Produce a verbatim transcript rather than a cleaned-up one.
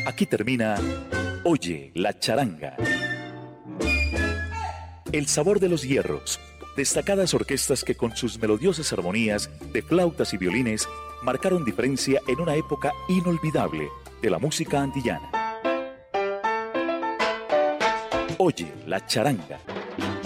Aquí termina Oye la charanga. El sabor de los hierros. Destacadas orquestas que con sus melodiosas armonías de flautas y violines marcaron diferencia en una época inolvidable de la música antillana. Oye la charanga.